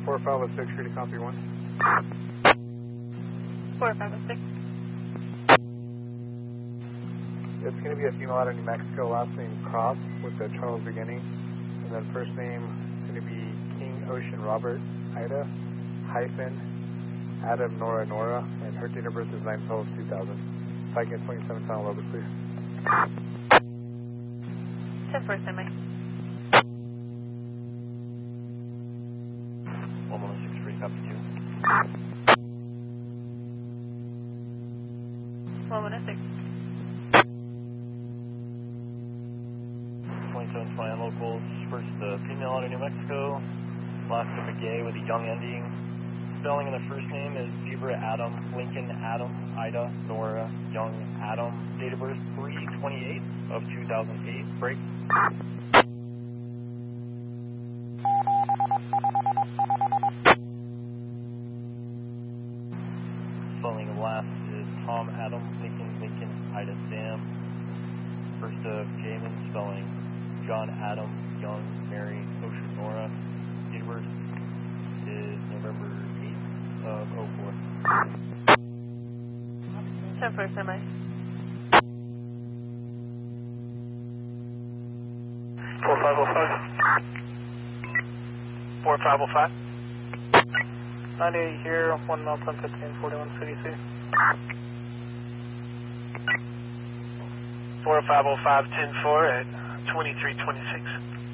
4506, ready, copy 1. 4506. It's going to be a female out of New Mexico, last name Cross with the Charles beginning. And then first name is going to be King Ocean Robert Ida hyphen Adam Nora Nora, and her date of birth is 9/12/2000. If I get 27 final over, please. 10-4 semi. 1106, ready, copy 2. 1106. 27 flying locals. First, the female out of New Mexico. Last name McGay with a young ending. Spelling in the first name is Zebra Adam, Lincoln Adam, Ida, Nora, Young Adam. Date of birth 3/28/2008. Break. Spelling of last is Tom Adam, Lincoln, Ida, Sam. First of Jamin, spelling John Adam, Young, Mary, Ocean, Nora. Date of birth is November 8/04. 10-4 semi. 4505. 4505. 98 here, 1 mile 1015, 41 CDC. 4505, 10-4 at 2326.